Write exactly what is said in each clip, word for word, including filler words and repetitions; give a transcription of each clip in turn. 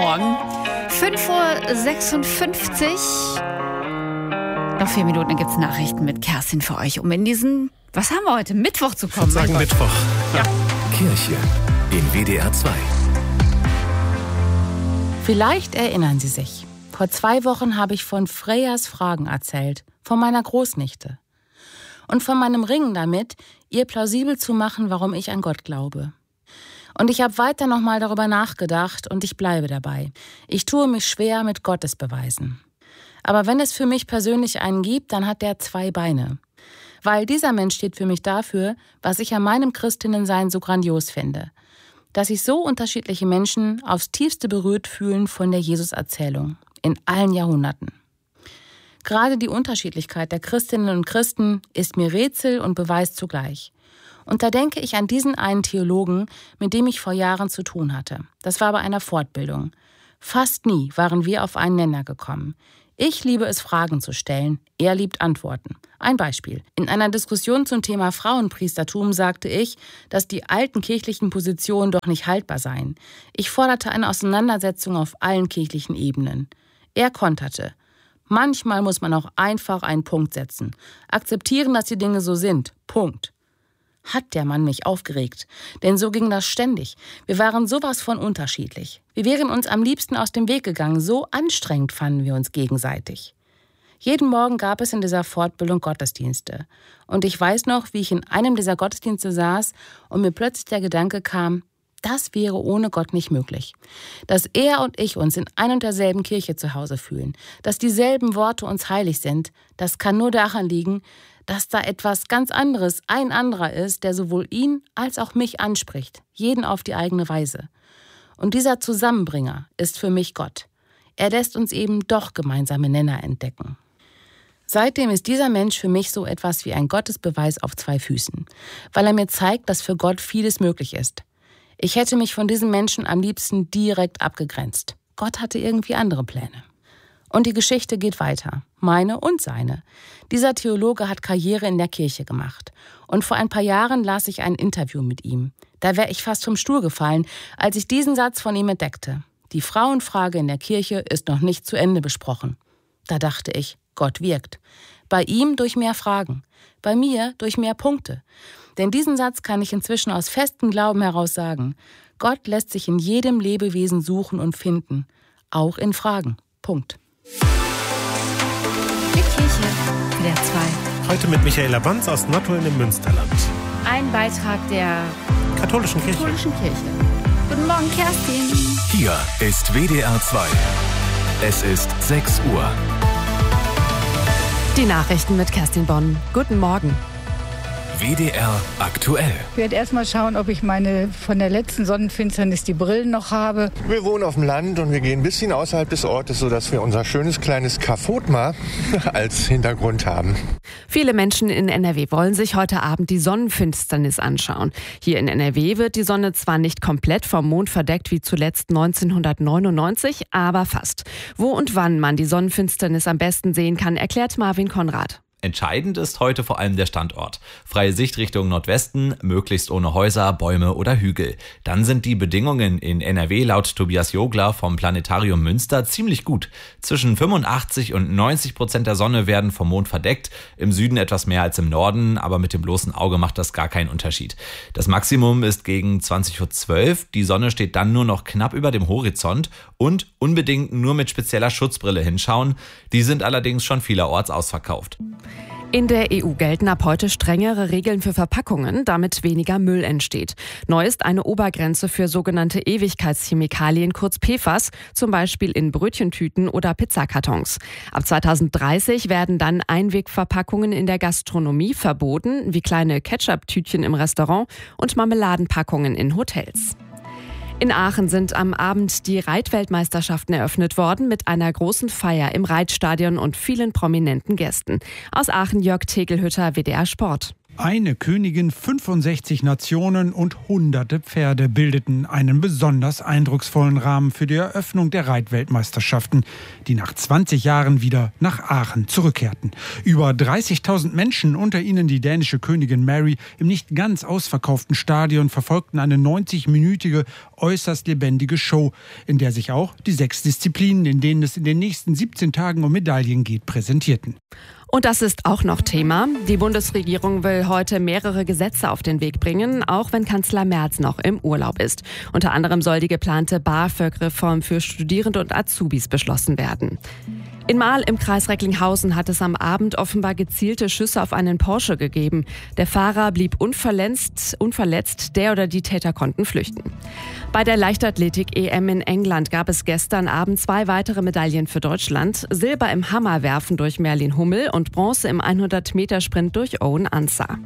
Morgen. fünf Uhr sechsundfünfzig. Noch vier Minuten, dann gibt es Nachrichten mit Kerstin für euch, um in diesen, was haben wir heute, Mittwoch zu kommen. Ich würde sagen Mittwoch. Ja. Kirche in W D R zwei. Vielleicht erinnern Sie sich. Vor zwei Wochen habe ich von Freyas Fragen erzählt, von meiner Großnichte. Und von meinem Ringen damit, ihr plausibel zu machen, warum ich an Gott glaube. Und ich habe weiter nochmal darüber nachgedacht und ich bleibe dabei. Ich tue mich schwer mit Gottesbeweisen. Aber wenn es für mich persönlich einen gibt, dann hat der zwei Beine. Weil dieser Mensch steht für mich dafür, was ich an meinem Christinnensein so grandios finde. Dass sich so unterschiedliche Menschen aufs Tiefste berührt fühlen von der Jesus-Erzählung. In allen Jahrhunderten. Gerade die Unterschiedlichkeit der Christinnen und Christen ist mir Rätsel und Beweis zugleich. Und da denke ich an diesen einen Theologen, mit dem ich vor Jahren zu tun hatte. Das war bei einer Fortbildung. Fast nie waren wir auf einen Nenner gekommen. Ich liebe es, Fragen zu stellen. Er liebt Antworten. Ein Beispiel. In einer Diskussion zum Thema Frauenpriestertum sagte ich, dass die alten kirchlichen Positionen doch nicht haltbar seien. Ich forderte eine Auseinandersetzung auf allen kirchlichen Ebenen. Er konterte. Manchmal muss man auch einfach einen Punkt setzen. Akzeptieren, dass die Dinge so sind. Punkt. Hat der Mann mich aufgeregt. Denn so ging das ständig. Wir waren sowas von unterschiedlich. Wir wären uns am liebsten aus dem Weg gegangen. So anstrengend fanden wir uns gegenseitig. Jeden Morgen gab es in dieser Fortbildung Gottesdienste. Und ich weiß noch, wie ich in einem dieser Gottesdienste saß und mir plötzlich der Gedanke kam, das wäre ohne Gott nicht möglich. Dass er und ich uns in ein und derselben Kirche zu Hause fühlen, dass dieselben Worte uns heilig sind, das kann nur daran liegen, dass da etwas ganz anderes, ein anderer ist, der sowohl ihn als auch mich anspricht, jeden auf die eigene Weise. Und dieser Zusammenbringer ist für mich Gott. Er lässt uns eben doch gemeinsame Nenner entdecken. Seitdem ist dieser Mensch für mich so etwas wie ein Gottesbeweis auf zwei Füßen, weil er mir zeigt, dass für Gott vieles möglich ist. Ich hätte mich von diesem Menschen am liebsten direkt abgegrenzt. Gott hatte irgendwie andere Pläne. Und die Geschichte geht weiter. Meine und seine. Dieser Theologe hat Karriere in der Kirche gemacht. Und vor ein paar Jahren las ich ein Interview mit ihm. Da wäre ich fast vom Stuhl gefallen, als ich diesen Satz von ihm entdeckte. Die Frauenfrage in der Kirche ist noch nicht zu Ende besprochen. Da dachte ich, Gott wirkt. Bei ihm durch mehr Fragen. Bei mir durch mehr Punkte. Denn diesen Satz kann ich inzwischen aus festem Glauben heraus sagen. Gott lässt sich in jedem Lebewesen suchen und finden. Auch in Fragen. Punkt. Die Kirche, W D R zwei. Heute mit Michaela Banz aus Nottuln im Münsterland. Ein Beitrag der Katholischen Kirche. katholischen Kirche. Guten Morgen, Kerstin. Hier ist W D R zwei. Es ist sechs Uhr. Die Nachrichten mit Kerstin Bonn. Guten Morgen. W D R aktuell. Ich werde erst mal schauen, ob ich meine von der letzten Sonnenfinsternis die Brillen noch habe. Wir wohnen auf dem Land und wir gehen ein bisschen außerhalb des Ortes, sodass wir unser schönes kleines Kafotma als Hintergrund haben. Viele Menschen in N R W wollen sich heute Abend die Sonnenfinsternis anschauen. Hier in N R W wird die Sonne zwar nicht komplett vom Mond verdeckt wie zuletzt neunzehnhundertneunundneunzig, aber fast. Wo und wann man die Sonnenfinsternis am besten sehen kann, erklärt Marvin Konrad. Entscheidend ist heute vor allem der Standort. Freie Sicht Richtung Nordwesten, möglichst ohne Häuser, Bäume oder Hügel. Dann sind die Bedingungen in N R W laut Tobias Jogler vom Planetarium Münster ziemlich gut. Zwischen fünfundachtzig und neunzig Prozent der Sonne werden vom Mond verdeckt. Im Süden etwas mehr als im Norden, aber mit dem bloßen Auge macht das gar keinen Unterschied. Das Maximum ist gegen zwanzig Uhr zwölf. Die Sonne steht dann nur noch knapp über dem Horizont und unbedingt nur mit spezieller Schutzbrille hinschauen. Die sind allerdings schon vielerorts ausverkauft. In der E U gelten ab heute strengere Regeln für Verpackungen, damit weniger Müll entsteht. Neu ist eine Obergrenze für sogenannte Ewigkeitschemikalien, kurz P F A S, zum Beispiel in Brötchentüten oder Pizzakartons. Ab zweitausenddreißig werden dann Einwegverpackungen in der Gastronomie verboten, wie kleine Ketchup-Tütchen im Restaurant und Marmeladenpackungen in Hotels. In Aachen sind am Abend die Reitweltmeisterschaften eröffnet worden mit einer großen Feier im Reitstadion und vielen prominenten Gästen. Aus Aachen Jörg Tegelhütter, W D R Sport. Eine Königin, fünfundsechzig Nationen und hunderte Pferde bildeten einen besonders eindrucksvollen Rahmen für die Eröffnung der Reitweltmeisterschaften, die nach zwanzig Jahren wieder nach Aachen zurückkehrten. Über dreißigtausend Menschen, unter ihnen die dänische Königin Mary, im nicht ganz ausverkauften Stadion verfolgten eine neunzig-minütige, äußerst lebendige Show, in der sich auch die sechs Disziplinen, in denen es in den nächsten siebzehn Tagen um Medaillen geht, präsentierten. Und das ist auch noch Thema. Die Bundesregierung will heute mehrere Gesetze auf den Weg bringen, auch wenn Kanzler Merz noch im Urlaub ist. Unter anderem soll die geplante BAföG-Reform für Studierende und Azubis beschlossen werden. In Marl im Kreis Recklinghausen hat es am Abend offenbar gezielte Schüsse auf einen Porsche gegeben. Der Fahrer blieb unverletzt, unverletzt, der oder die Täter konnten flüchten. Bei der Leichtathletik-E M in England gab es gestern Abend zwei weitere Medaillen für Deutschland. Silber im Hammerwerfen durch Merlin Hummel und Bronze im hundert-Meter-Sprint durch Owen Ansah.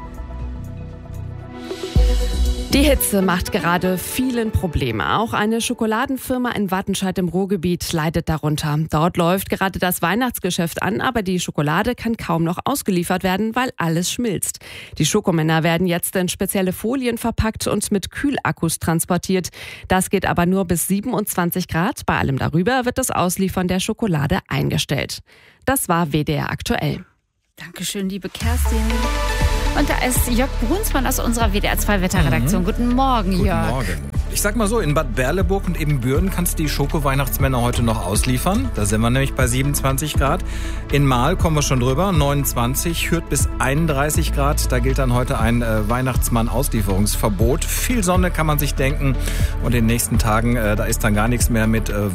Die Hitze macht gerade vielen Probleme. Auch eine Schokoladenfirma in Wattenscheid im Ruhrgebiet leidet darunter. Dort läuft gerade das Weihnachtsgeschäft an, aber die Schokolade kann kaum noch ausgeliefert werden, weil alles schmilzt. Die Schokomänner werden jetzt in spezielle Folien verpackt und mit Kühlakkus transportiert. Das geht aber nur bis siebenundzwanzig Grad. Bei allem darüber wird das Ausliefern der Schokolade eingestellt. Das war W D R aktuell. Dankeschön, liebe Kerstin. Und da ist Jörg Brunsmann aus unserer W D R zwei Wetterredaktion. Mhm. Guten Morgen, Jörg. Guten Morgen. Ich sag mal so, in Bad Berleburg und Ebenbüren kannst du die Schoko-Weihnachtsmänner heute noch ausliefern. Da sind wir nämlich bei siebenundzwanzig Grad. In Marl kommen wir schon drüber, neunundzwanzig, Hürth bis einunddreißig Grad. Da gilt dann heute ein äh, Weihnachtsmann-Auslieferungsverbot. Viel Sonne kann man sich denken. Und in den nächsten Tagen, äh, da ist dann gar nichts mehr mit äh,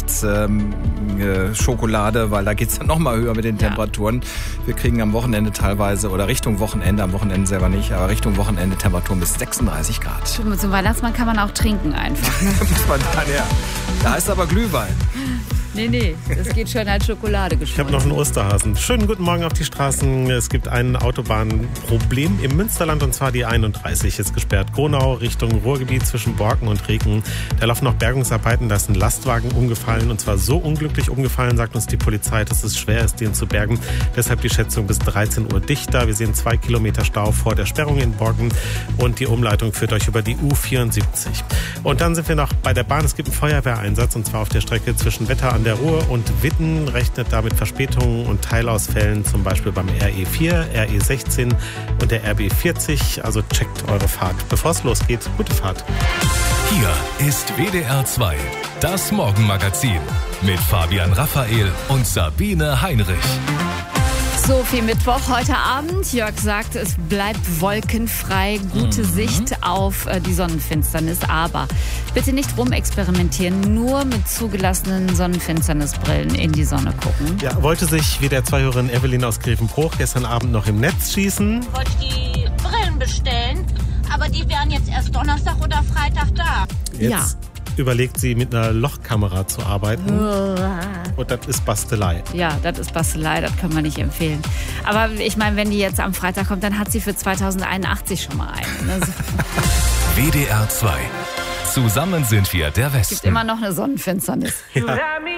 Weihnachtsschokolade, ähm, äh, weil da geht's dann noch mal höher mit den ja. Temperaturen. Wir kriegen am Wochenende teilweise, oder Richtung Wochenende, am Wochenende selber nicht, aber Richtung Wochenende Temperaturen bis sechsunddreißig Grad. Zum Weihnachtsmann kann man auch trinken einfach. Ne? Muss man dann, ja. Da heißt aber Glühwein. Nee, nee, das geht schon als Schokolade geschmolzen. Ich habe noch einen Osterhasen. Schönen guten Morgen auf die Straßen. Es gibt ein Autobahnproblem im Münsterland, und zwar die einunddreißig ist gesperrt. Gronau Richtung Ruhrgebiet zwischen Borken und Reken. Da laufen noch Bergungsarbeiten, da ist ein Lastwagen umgefallen, und zwar so unglücklich umgefallen, sagt uns die Polizei, dass es schwer ist, den zu bergen. Deshalb die Schätzung bis dreizehn Uhr dichter. Wir sehen zwei Kilometer Stau vor der Sperrung in Borken, und die Umleitung führt euch über die U vierundsiebzig. Und dann sind wir noch bei der Bahn. Es gibt einen Feuerwehreinsatz, und zwar auf der Strecke zwischen Wetter an der Ruhr und Witten, rechnet da mit Verspätungen und Teilausfällen, zum Beispiel beim R E vier, R E sechzehn und der R B vierzig. Also checkt eure Fahrt. Bevor es losgeht, gute Fahrt. Hier ist W D R zwei, das Morgenmagazin mit Fabian Raphael und Sabine Heinrich. So viel Mittwoch heute Abend. Jörg sagt, es bleibt wolkenfrei, gute mhm. Sicht auf äh, die Sonnenfinsternis. Aber bitte nicht rumexperimentieren, nur mit zugelassenen Sonnenfinsternisbrillen in die Sonne gucken. Ja, wollte sich W D R zwei-Hörerin Evelyn aus Grevenbruch gestern Abend noch im Netz schießen. Wollte ich die Brillen bestellen, aber die wären jetzt erst Donnerstag oder Freitag da. Jetzt ja. überlegt sie, mit einer Lochkamera zu arbeiten. Und das ist Bastelei. Ja, das ist Bastelei, das können wir nicht empfehlen. Aber ich meine, wenn die jetzt am Freitag kommt, dann hat sie für zweitausendeinundachtzig schon mal einen. Ne? W D R zwei. Zusammen sind wir der Westen. Es gibt immer noch eine Sonnenfinsternis. Ja.